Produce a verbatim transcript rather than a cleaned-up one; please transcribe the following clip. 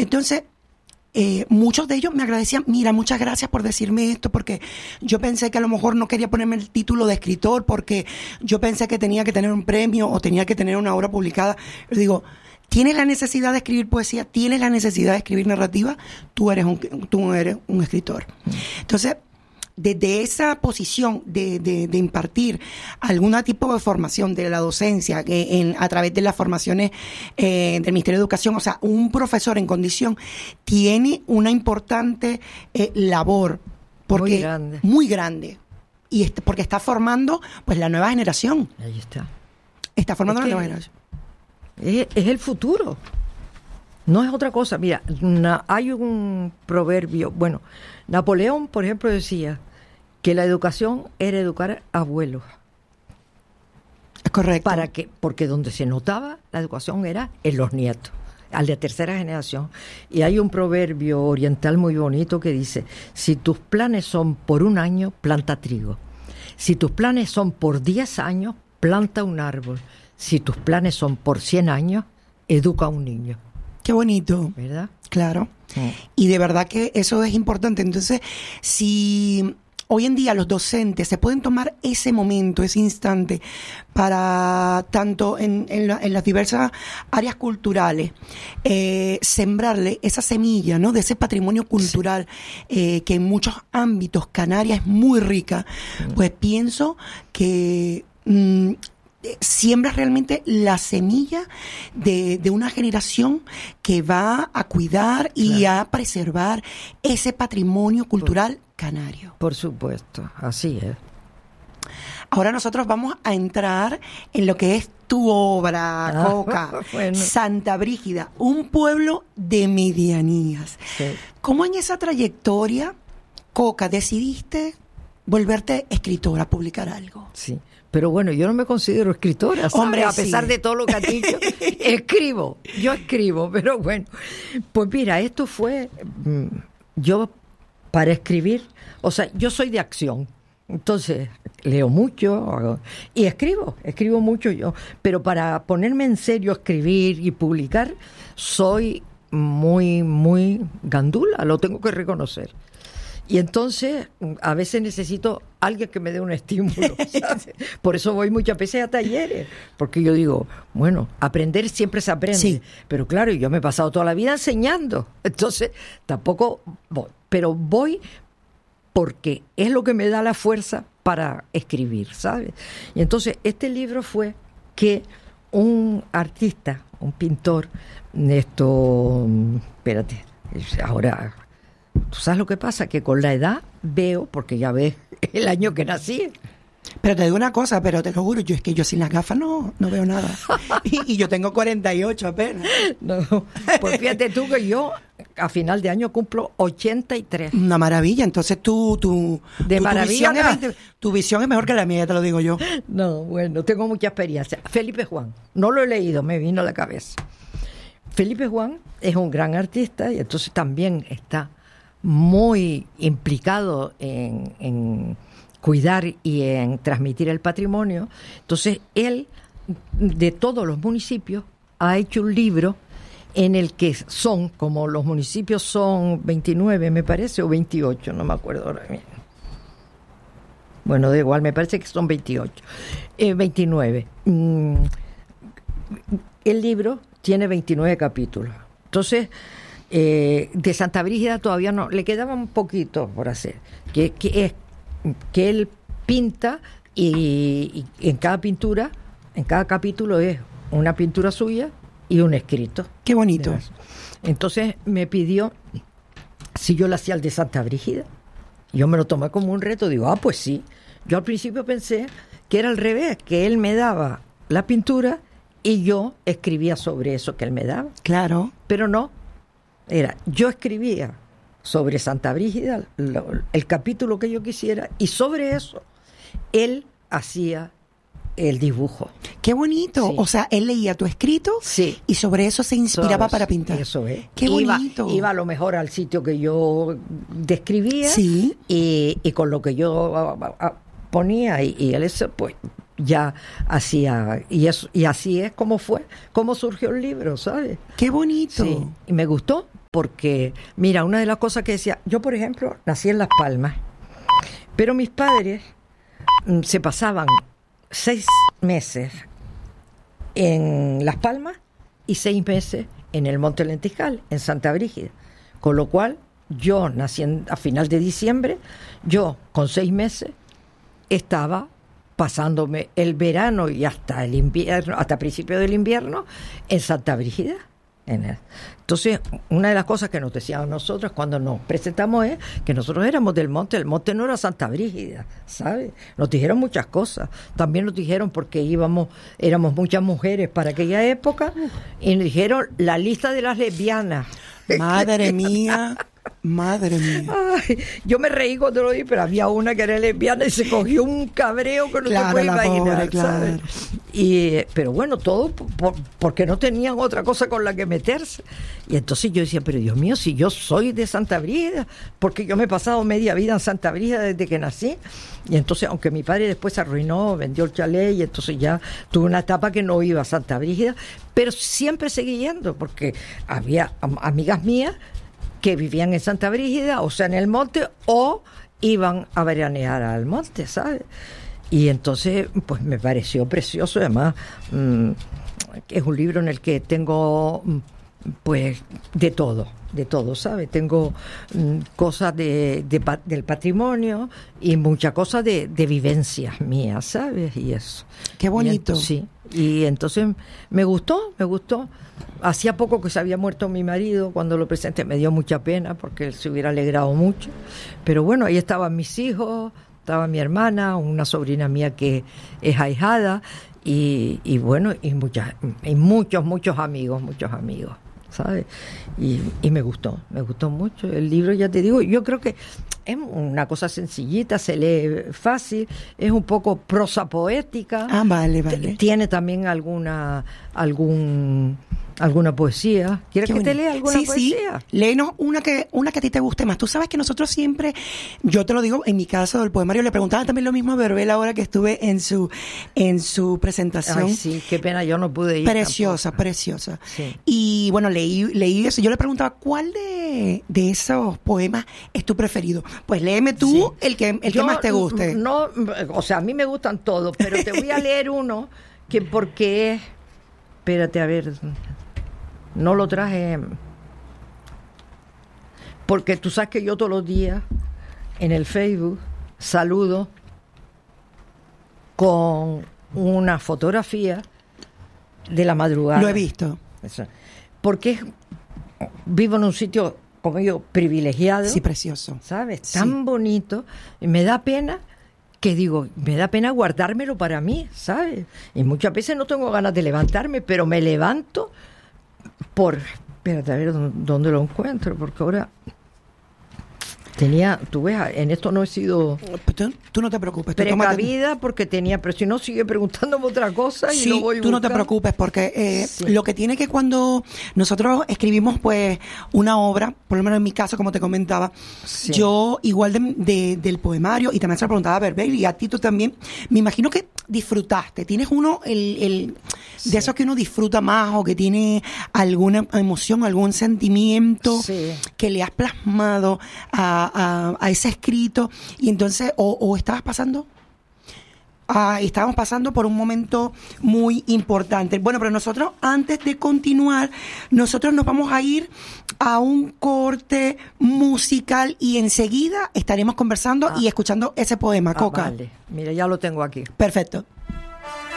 Entonces, eh, muchos de ellos me agradecían, mira, muchas gracias por decirme esto, porque yo pensé que a lo mejor no quería ponerme el título de escritor, porque yo pensé que tenía que tener un premio o tenía que tener una obra publicada. Yo digo, ¿tienes la necesidad de escribir poesía? ¿Tienes la necesidad de escribir narrativa? Tú eres un, tú eres un escritor. Entonces, desde esa posición de, de, de impartir algún tipo de formación de la docencia que en, a través de las formaciones eh, del Ministerio de Educación, o sea, un profesor en condición tiene una importante eh, labor porque, muy grande. Muy grande. Y este, porque está formando pues la nueva generación. Ahí está. Está formando es la nueva generación. Es, es el futuro. No es otra cosa. Mira, na, hay un proverbio. Bueno, Napoleón, por ejemplo, decía que la educación era educar abuelos. Es correcto. Para que, porque donde se notaba la educación era en los nietos, al de tercera generación. Y hay un proverbio oriental muy bonito que dice: si tus planes son por un año, planta trigo. Si tus planes son por diez años, planta un árbol. Si tus planes son por cien años, educa a un niño. Qué bonito. ¿Verdad? Claro. Sí. Y de verdad que eso es importante. Entonces, si hoy en día los docentes se pueden tomar ese momento, ese instante, para tanto en, en, la, en las diversas áreas culturales, eh, sembrarle esa semilla, ¿no?, de ese patrimonio cultural, sí. eh, que en muchos ámbitos Canarias es muy rica, mm. pues pienso que mmm, siembra realmente la semilla de, de una generación que va a cuidar y claro. a preservar ese patrimonio cultural por, canario. Por supuesto, así es. Ahora nosotros vamos a entrar en lo que es tu obra, ah, Coca. Bueno. Santa Brígida, un pueblo de medianías. Sí. ¿Cómo en esa trayectoria, Coca, decidiste volverte escritora, publicar algo? Sí. Pero bueno, yo no me considero escritora, ¿sabes? Hombre, a pesar sí. de todo lo que has dicho, escribo, yo escribo, pero bueno. Pues mira, esto fue, yo para escribir, o sea, yo soy de acción, entonces leo mucho y escribo, escribo mucho yo, pero para ponerme en serio a escribir y publicar, soy muy, muy gandula, lo tengo que reconocer. Y entonces, a veces necesito alguien que me dé un estímulo, ¿sabes? Por eso voy muchas veces a talleres, porque yo digo, bueno, aprender siempre se aprende. Sí. Pero claro, yo me he pasado toda la vida enseñando. Entonces, tampoco voy. Pero voy porque es lo que me da la fuerza para escribir, ¿sabes? Y entonces, este libro fue que un artista, un pintor, esto, espérate, ahora... ¿Tú sabes lo que pasa? Que con la edad veo, porque ya ves el año que nací. Pero te digo una cosa, pero te lo juro, yo es que yo sin las gafas no, no veo nada. Y, y yo tengo cuarenta y ocho apenas. No, pues fíjate tú que yo a final de año cumplo ochenta y tres. Una maravilla, entonces tú, tú, de tú, maravilla, tu, visión es, tu visión es mejor que la mía, ya te lo digo yo. No, bueno, tengo mucha experiencia. Felipe Juan, no lo he leído, me vino a la cabeza. Felipe Juan es un gran artista y entonces también está muy implicado en, en cuidar y en transmitir el patrimonio. Entonces él, de todos los municipios, ha hecho un libro en el que son, como los municipios son veintinueve, me parece, o veintiocho, no me acuerdo ahora mismo. Bueno, da igual, me parece que son veintiocho, eh, veintinueve. Mm, el libro tiene veintinueve capítulos. Entonces, Eh, de Santa Brígida todavía no, le quedaba un poquito por hacer, que, que es que él pinta y, y en cada pintura, en cada capítulo es una pintura suya y un escrito. Qué bonito. Entonces me pidió si yo le hacía el de Santa Brígida. Yo me lo tomé como un reto, digo, ah, pues sí. Yo al principio pensé que era al revés, que él me daba la pintura y yo escribía sobre eso que él me daba. Claro. Pero no. Era, yo escribía sobre Santa Brígida lo, el capítulo que yo quisiera y sobre eso él hacía el dibujo. ¡Qué bonito! Sí. O sea, él leía tu escrito sí. y sobre eso se inspiraba eso, para pintar. Eso es. ¡Qué iba, bonito! Iba a lo mejor al sitio que yo describía sí. y, y con lo que yo a, a, ponía y, y él eso, pues ya hacía, y eso y así es como fue, como surgió el libro, ¿sabes? ¡Qué bonito! Sí. Y me gustó. porque, mira, una de las cosas que decía, yo por ejemplo nací en Las Palmas, pero mis padres mm, se pasaban seis meses en Las Palmas y seis meses en el Monte Lentiscal, en Santa Brígida, con lo cual yo nací en, a final de diciembre, yo con seis meses estaba pasándome el verano y hasta el invierno, hasta principio del invierno, en Santa Brígida. En el. Entonces, una de las cosas que nos decían nosotros cuando nos presentamos es que nosotros éramos del monte, el monte no era Santa Brígida, ¿sabes? Nos dijeron muchas cosas. También nos dijeron porque íbamos, éramos muchas mujeres para aquella época, y nos dijeron la lista de las lesbianas. Madre mía, madre mía. Ay, yo me reí cuando lo vi, pero había una que era lesbiana y se cogió un cabreo que no claro, se puede la imaginar, pobre, claro. ¿sabes? Y, pero bueno, todo por, porque no tenían otra cosa con la que meterse. Y entonces yo decía, pero Dios mío, si yo soy de Santa Brígida, porque yo me he pasado media vida en Santa Brígida desde que nací. Y entonces, aunque mi padre después se arruinó, vendió el chalet, y entonces ya tuve una etapa que no iba a Santa Brígida, pero siempre seguí yendo, porque había am- amigas mías que vivían en Santa Brígida, o sea, en el monte, o iban a veranear al monte, ¿sabes? Y entonces, pues me pareció precioso, además, mmm, es un libro en el que tengo, pues, de todo, de todo, ¿sabes? Tengo mmm, cosas de, de, del patrimonio y muchas cosas de, de vivencias mías, ¿sabes? Y eso. Qué bonito. Y entonces, sí, y entonces me gustó, me gustó. Hacía poco que se había muerto mi marido, cuando lo presenté me dio mucha pena porque él se hubiera alegrado mucho, pero bueno, ahí estaban mis hijos, estaba mi hermana, una sobrina mía que es ahijada, y, y bueno, y, muchas, y muchos, muchos amigos, muchos amigos, ¿sabes? Y, y me gustó, me gustó mucho. El libro, ya te digo, yo creo que es una cosa sencillita, se lee fácil, es un poco prosa poética. Ah, vale, vale. Tiene también alguna, algún... alguna poesía. ¿Quieres Qué que bonito. te lea alguna sí, poesía? Sí, léenos una que, una que a ti te guste más. Tú sabes que nosotros siempre, yo te lo digo, en mi caso del poemario, le preguntaba también lo mismo a Verbel ahora que estuve en su, en su presentación. Ay, sí, qué pena, yo no pude ir. Preciosa, tampoco. preciosa. Sí. Y bueno, leí, leí eso. Yo le preguntaba, ¿cuál de, de esos poemas es tu preferido? Pues léeme tú sí. el que, el yo, que más te guste. No, o sea, a mí me gustan todos, pero te voy a leer uno que porque es, espérate, a ver, no lo traje, porque tú sabes que yo todos los días en el Facebook saludo con una fotografía de la madrugada. Lo he visto. Eso. Porque vivo en un sitio, como yo, privilegiado. Sí, precioso. ¿Sabes? Sí. Tan bonito. Y me da pena, que digo, me da pena guardármelo para mí, ¿sabes? Y muchas veces no tengo ganas de levantarme, pero me levanto por... Espérate, a ver dónde lo encuentro, porque ahora... Tenía, tú ves, en esto no he sido tú, tú no te preocupes, precavida porque tenía, pero si no sigue preguntándome otra cosa y sí, lo voy tú buscando. No te preocupes porque eh, sí. Lo que tiene que cuando nosotros escribimos pues una obra, por lo menos en mi caso como te comentaba, sí. Yo igual de, de, del poemario, y también se lo preguntaba a Verbel y a ti tú también, me imagino que disfrutaste, tienes uno el, el sí. de esos que uno disfruta más o que tiene alguna emoción, algún sentimiento sí. que le has plasmado a A, a ese escrito, y entonces o, o estabas pasando ah, estábamos pasando por un momento muy importante. Bueno, pero nosotros antes de continuar, nosotros nos vamos a ir a un corte musical y enseguida estaremos conversando ah. y escuchando ese poema. Ah, Coca. Vale, mira, ya lo tengo aquí. Perfecto.